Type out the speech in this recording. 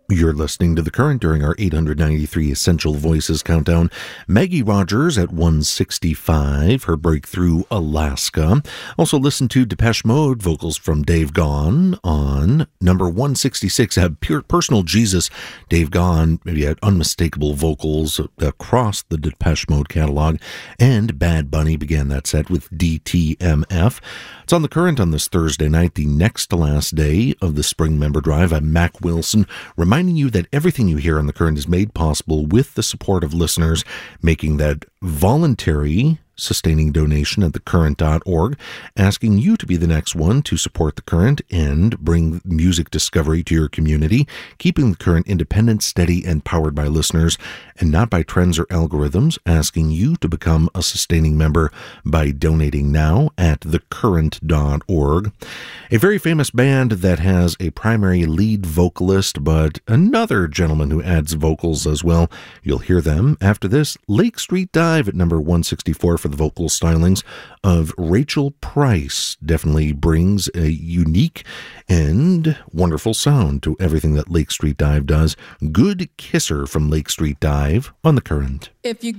You're listening to The Current during our 893 Essential Voices countdown. Maggie Rogers at 165, her breakthrough Alaska. Also listen to Depeche Mode, vocals from Dave Gahan on number 166. Pure Personal Jesus, Dave Gahan, maybe had unmistakable vocals across the Depeche Mode catalog. And Bad Bunny began that set with DTMF. It's on The Current on this Thursday night, the next to last day of the Spring Member Drive. I'm Mac Wilson, reminding you that everything you hear on The Current is made possible with the support of listeners, making that voluntary sustaining donation at thecurrent.org, asking you to be the next one to support The Current and bring music discovery to your community, keeping The Current independent, steady, and powered by listeners, and not by trends or algorithms, asking you to become a sustaining member by donating now at thecurrent.org. A very famous band that has a primary lead vocalist, but another gentleman who adds vocals as well. You'll hear them after this. Lake Street Dive at number 164 for the vocal stylings of Rachel Price. Definitely brings a unique and wonderful sound to everything that Lake Street Dive does. Good Kisser from Lake Street Dive on The Current. If you